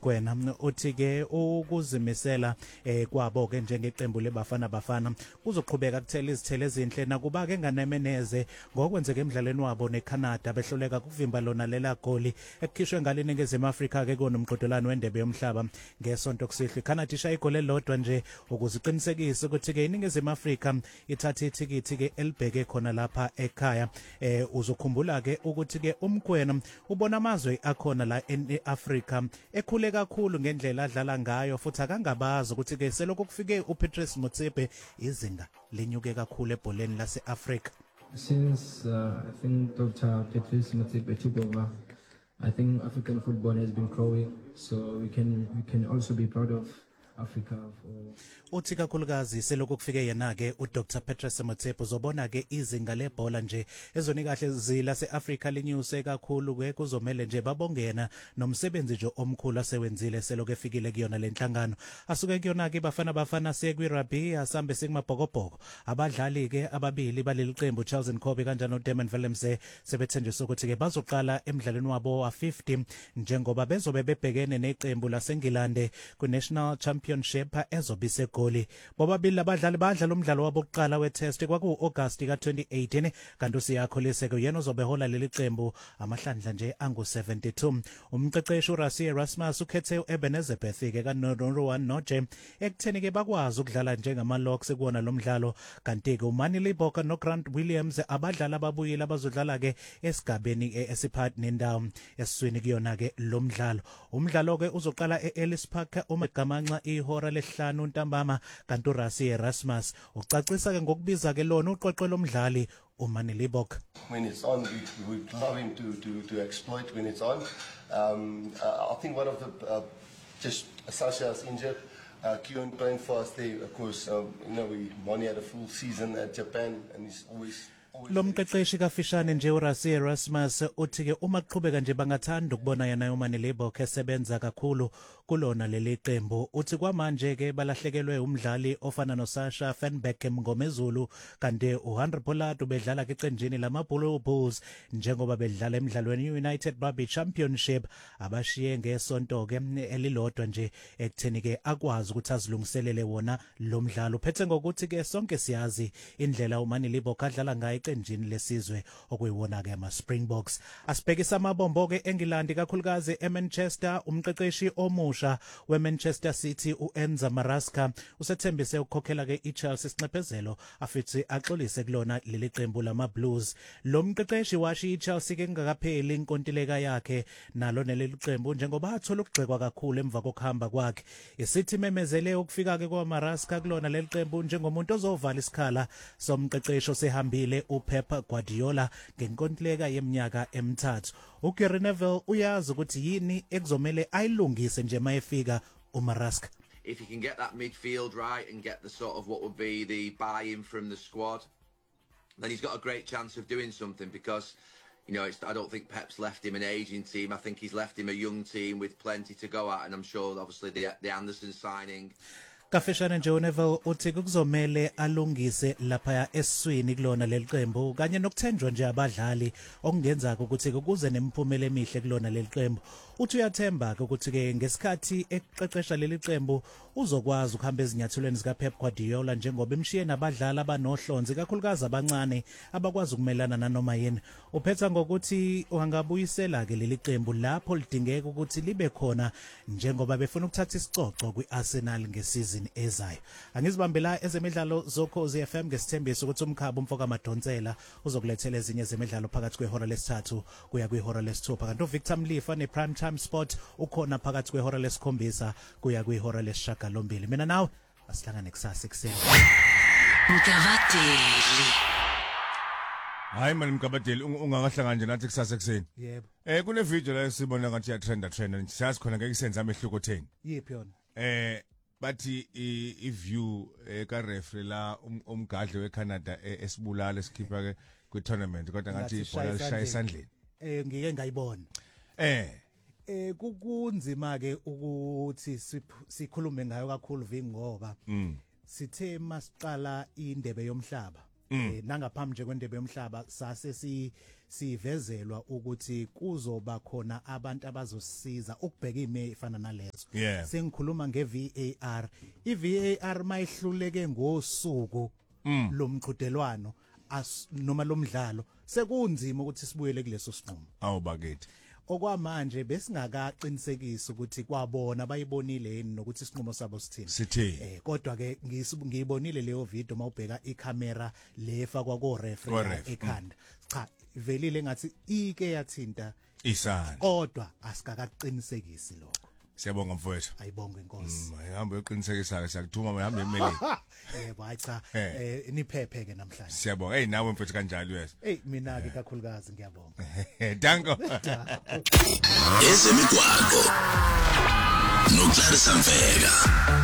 Mokoena uthi ke ukuzimisela kwabo ke njengeqembu leBafana kuzoqhubeka kuthela izithelo ezinhle nakuba ke nganemeneze ngokwenzeka emidlalweni wabo neCanada behluleka kuvimba lona lela goli ekukhishwe ngale Ningizimu Afrika ke kunomqhudelwano wendebe yomhlaba ngesonto kusihlwa. iCanada ishaya igoli elilodwa nje ukuziqinisekisa ukuthi ke iNingizimu Afrika ithatha ithikithi ke elibheke khona lapha ekhaya. Uzokhumbula ke ukuthi ke uMkwena ubona amazwe akhona la eAfrika ekhule kakhulu ngendlela adlala ngayo futhi akangabazi ukuthi ke selokho kufike uPatrice Motsepe izinga lenyuke kakhulu ebholeni laseAfrika. Since I think Dr. Patrice Motsepe took over, I think African football has been growing, so we can also be proud of Africa for uthi kakhulukazi selokho kufike yena ke uDr Patrice Motsepe uzobona ke izinga lebhola nje ezoni kahle zila seAfrika linyuse kakhulu ke kuzomela nje babongena nomsebenzi nje omkhulu asewenzile selokho efikile kuyona lenhlangano asuke kuyona ke Bafana siye kwi-rugby asambe sikumabhokobhoko abadlali ke ababili baleli qembu Charles Nkobe kanjani uDemon Willemse sebethenjiswa ukuthi ke bazoqala emidlalweni wabo wa50 njengoba bezobe bebhekene neqembu laseNgilande ku-National Championship ezobise goli bobabili abadlali badlala umdlalo wabo oqala wetest kwaku August ka2018 kanti usiyakholise ke yena uzobehola leli qembu amahlandla nje angu72. Umqeqeshi uRassie Erasmus ukhethe uEbenezer Bethike ke kaNorowan Noje ekutheni ke bakwazi ukudlala njengamalocks kuona lo mdlalo kanti ke uManili Boka noGrant Williams abadlali ababuyile abazodlala ke esigabeni esiphat nendawo esiswini kuyona ke lo mdlalo. Umdlalo ke uzoqala eEllis Park uMagamanxa ihora lesihlanu ntambama kanti uRassie Erasmus ucacisa ke ngokubiza ke lona uqoqwe lomdlali uManili Boka. When it's on, we love him to exploit when it's on. I think one of the just Sasha's injured. Kion playing for us there, of course. Moni had a full season at Japan, and he's always. Lo mqeqeshi kafishane nje uRassie Erasmus uthi ke uma kuqhubeka nje bangathanda ukubona yena uManili Boka esebenza kakhulu kulona leli qembu. Uthi kwamanje ke balahlekelwe umdlali ofana noSasha Fenbeck Mngomezulu kanti uHenry Pollard bedlala ke eqenjini lamaBulls Bulls njengoba bedlala emidlalweni United Rugby Championship abashiye ngesonto ke elilodwa nje ekutheni ke akwazi ukuthi azilungiselele wona lo mdlalo. Uphethe ngokuthi ke sonke siyazi indlela uManili Boka adlala ngayo eqenjini lesizwe okuyiwona ke ama Springboks. Asibhekisa amabombo ke eNgilandi kakhulukazi eManchester. Umqeqeshi omusha weManchester City uEnzo Maresca usethembise ukukhokhela ke iChelsea sinxephezelo afithi axolise kulona leli qembu lama Blues. Lo mqeqeshi washi iChelsea ke ngakapheli inkontileka yakhe nalo neleli qembu njengoba athola ukugxekwa kakhulu emva kokuhamba kwakhe. iCity memezele ukufika ke kwaMaresca kulona leli qembu njengomuntu ozovala isikhala somqeqeshi osehambile uPep Guardiola ngenkontileka yeminyaka emithathu. uGary Neville uyazi ukuthi yini ekuzomele ayilungise nje mayefika uMaresca. If he can get that midfield right and get the sort of what would be the buy-in from the squad, then he's got a great chance of doing something because, I don't think Pep's left him an aging team. I think he's left him a young team with plenty to go at, and I'm sure obviously the Anderson signing. Kafishane nje uNeville uthi kuzomele alungise lapha esiswini kulona leli qembu kanye nokuthenjwa nje abadlali okungenza ukuthi kuze nemiphumela emihle kulona leli qembu. Uthi uyathemba ukuthi ke ngesikhathi eqeqesha leli qembu uzokwazi ukuhamba ezinyathelweni zika Pep Guardiola njengoba imshiye nabadlali abanohlonzi kakhulukazi abancane abakwazi ukumelana nanoma yini. Uphetha ngokuthi ungabuyisela ke leli qembu lapho lidingeka ukuthi libe khona njengoba befuna ukuthatha isicoco kwiArsenal ngesizini ezayo. Angizibambe la ezemidlalo zoKhozi FM ngesithembiso ukuthi umkhaba umfoka Madonsela uzokulethela ezinye zemidlalo phakathi kwehora lesithathu kuya kwihora lesithupha kanti uVictor Mlifa nePrime Time Sport ukhona phakathi kwehora lesikhombisa kuya kwihora lesishagalombili. Mina nawe asihlangane kusasa ekseni. Mkavateli. Hayi manje Mkavateli ungakahlangana nje nathi kusasa ekseni. Yebo. Kune video la sibona ngathi ya trend siyazi khona ngeke isenze amehluko theni. Yiphi yona? Bathi i-view ka referee la umgadle weCanada esibulala esikhipha ke kwi-tournament kodwa ngathi ibhola lishaya esandleni. Ngike ngayibona. Kunzima ke ukuthi sikhulume ngayo kakhulu ngoba sithe masiqala indebe yomhlaba nangaphambi nje kwendebe yomhlaba sase sivezelwa ukuthi kuzoba khona abantu abazosiza ukubheka ime efana nalezo Yeah. sengikhuluma ngeVAR iVAR mayihluleke ngosuku lomqhudelwano noma lomdlalo sekunzima ukuthi sibuyele kuleso sinqumo awubakithi okwamanje besingakaqinisekisa ukuthi kwabona bayibonile yini nokuthi isinqumo sabo sithini sithi kodwa ke ngiyibonile leyo video mawubheka iCamera lefakwa ko referee ekhanda cha velile ngathi ike yathinta isana kodwa asikaqinisekisi lokho siyabonga mfowethu ayibonge inkosi ihamba yoqinisekisa siyakuthuma mayihambe emeleni yebo hayi cha niphephe ke namhlanje siyabonga hey nawe mfowethu kanjalo wena mina ke kakhulukazi ngiyabonga danko ezemigwaqo noClarissa Mfeka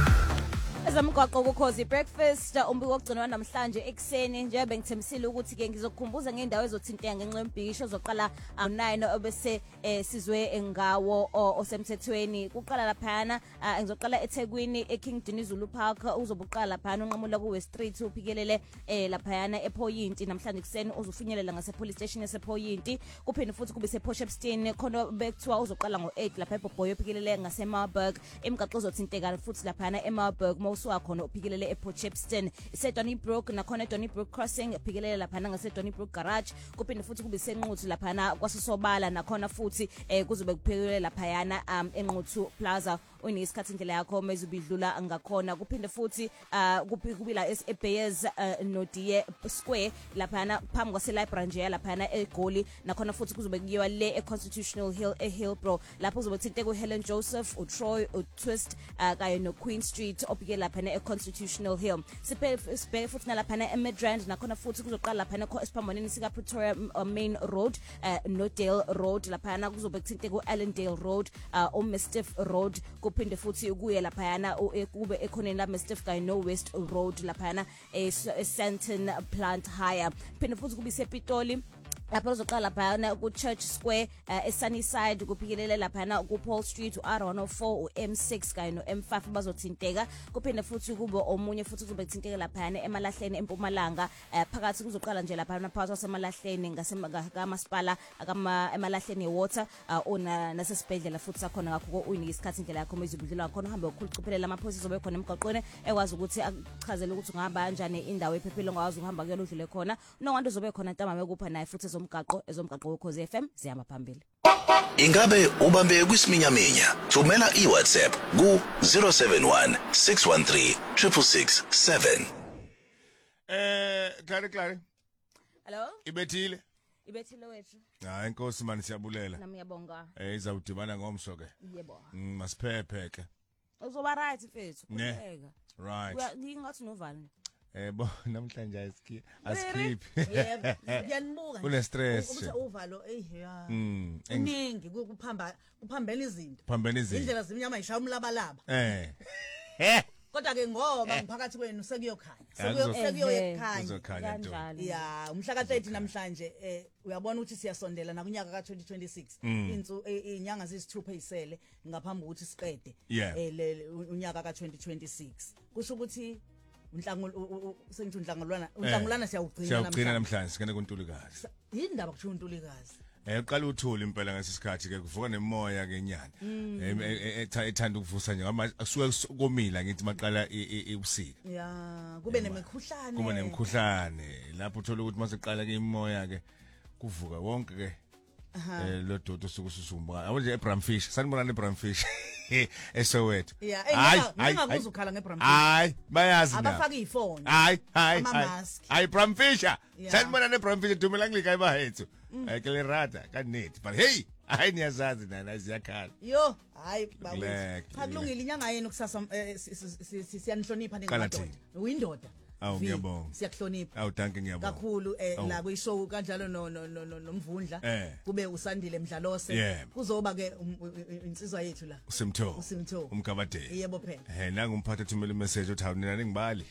Ezamgwaqo ukhozi breakfast umbiko wokugcinwa namhlanje ekseni nje bengithembisile ukuthi ke ngizokukhumbuza ngendawo ezothinteka ngenxa yembikisho ozoqala 9 obese sizwe ngawo osemthethweni kuqala laphana ngizoqala eThekwini eKing Dinizulu Park uzobuqala laphana unqamula ku West Street uphikelele laphana ePoint namhlanje kuseni uzofinyelela ngase police station esePoint kuphinde futhi kube sePorchepstein khona bekuthiwa uzoqala ngo8 lapha eBoboyo uphikelele ngase Marburg imigaqo uzothinteka futhi laphana eMarburg wakhona uphikelele ePorchepstein iseDonnybrook nakhona eDonnybrook crossing uphikelele laphana ngase Donnybrook garage kuphinde futhi kube senquthu laphana kwaSosobala nakhona futhi kuzobe kuphikelele laphayana enquthu plaza uyisikhathi indlela yakho mezubidlula ngakhona kuphinde futhi kubila eBayers Nodie Square laphana phambi kwase library nje laphana eGoli nakhona futhi kuzobe kuyiwa le eConstitutional Hill eHillbrow lapho uzobe thinte kuHelen Joseph uTroy uTwist kanye noQueen Street opike laphana eConstitutional Hill sibheke futhi nalaphana eMidrand nakhona futhi kuzoqala laphana esiphamboneni sika Pretoria Main Road Nodale Road laphana kuzobe kuthinte kuAllendale Road uMastiff Road kuphinde futhi kuye laphayana kube ekhoneni la Mastiff kanye no West Road laphana eSanton Plant Higher phinde futhi kube sePitoli lapho uzoqala laphana ku Church Square eSunnyside kuphikelele laphana ku Paul Street uR104 uM6 kanye noM5 bazothinteka kuphinde futhi kube omunye futhi kuzobe kuthinteka laphana eMalahleni eMpumalanga phakathi kuzoqala nje laphana phakathi waseMalahleni ngasemasipala eMalahleni ewater ona nasesibhedlela futhi sakhona ngakho uyinika isikhathi indlela yakho mezibudlelwa khona uhambe ukuchuphelela amaphoyisa zobe khona emgaqweni ekwazi ukuthi akuchazele ukuthi ungahamba kanjani indawo ephephile ngwazi ukuhamba kuyona udlule khona nonqando zobe khona ntambama ekupha naye futhi ezomgaqo ukhozi FM zihamba phambili. Ingabe ubambe kwisiminyaminya thumela iWhatsApp ku 071 613 667 Clary Hello ibethile wethu hayi inkosi mani siyabulela nami ngiyabonga izawudibana ngomso ke yebo masiphephe ke uzoba right mfethu kuhleka right ngingathi novalo bo namhlanje asikhiphi yebo ngiyanibuka une stress ukuthi uvalo ya uningi kuphambene izinto indlela zimnyama ishaya umlabalaba kodwa ke ngoba ngiphakathi kwenu sekuyokhanya kuzokhanya ya umhla ka30 namhlanje uyabona ukuthi siyasondela nakunyaka ka2026 inyanga zisithupha ezisele ngaphambi ukuthi siqede unyaka ka2026 kusho ukuthi unhlangulana siyawugcina namhlanje sikene kuNtulikazi indaba kusho uNtulikazi uqala uthula impela ngesisikhathi ke kuvuka nemoya ke nyana ethanda ukuvusa nje ngama asuke komila ngithi maqala ebusika ya kube nemikhuhlane lapho uthola ukuthi masiqala ke imoya ke kuvuka wonke ke lo dodo sokusumba awonje eBramfish sanibona neBramfish eSoweto hayi ngakuza ukhala ngeBramfish hayi bayazi na abafaka ifoni hayi Bramfish sanibona neBramfish dumela ngilika ebahethu ke rada kanethi but hey hayi niyazazi nana ziyakhala yo hayi bawethu cha kulungile inyanga yenu kusasa siyanihlonipha ningadoda uyindoda ngiyabonga siyakuhlonipha danke ngiyabonga kakhulu la kuyishow kanjalo nomvundla kube usandile Mdlalose kuzoba ke insizwa yethu la uSimtho umgabade yebo phela nanga umphatha thumela imessage uthi awunina ngibali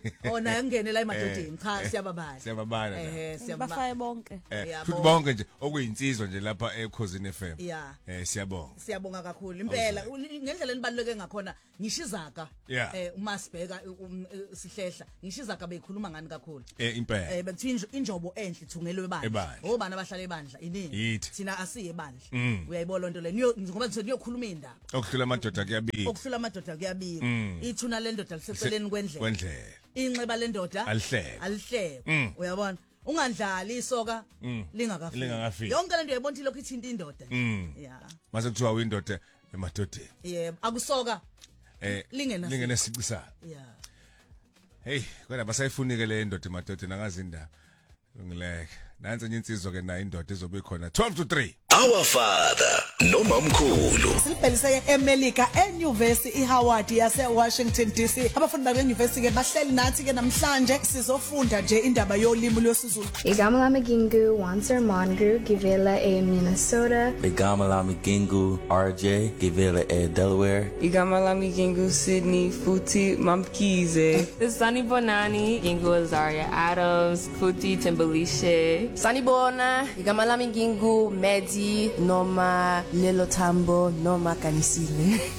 ona angene la emadodeni cha siyababala Siyababala. siyababala bafaye bonke Futhi bonke nje okuyinsizwa nje lapha ekhosini FM. Yeah. Siyabonga. Siyabonga kakhulu impela ngendlela enibaluleke ngakhona ngisho izaka Yeah. uMasibheka sihlehla ngisho izaka beyikhuluma ngani kakhulu Impela. bethi injobo enhle ithungelwe ebandla obani abahlala ebandla iningi Yithi. thina asiye ebandla uyayibona lonto le ngoba ngizothi niyokhuluma indaba Okuhlula amadoda kuyabika. okuhlula amadoda kuyabika ithuna lendoda liseceleni kwendlela inxeba lendoda alihleke uyabona ungandlali isoka lingakafiki yonke lento uyayibona ukuthi lokho ithinta indoda yeah Mase kuthiwa uyindoda emadodeni. yebo akusoka lingene sicisana. yeah Hey, kodwa basayifunike le indoda emadodeni akazi indaba. Ngileke. Nansi enye insizwa ke nayo indoda izobe ikhona 12 to 3. Our Father nomamkhulu. Sibhekise eMelika eNyuvesi iHoward yase Washington DC. Abafundi bakenyuvesi ke bahleli nathi ke namhlanje sizofunda nje indaba yolimi lwesiZulu. Igama lami Gingu Wanser Mongu Givela e Minnesota. Igama lami Gingu RJ Givela e Delaware. Igama lami Gingu Sydney Futi Mamkize. This is Sunny Bonani Gingu Azaria Adams Futi Timbelishe. Sanibona, igama lami Gingu Medi noma Lelo Tambo noma Kanisile.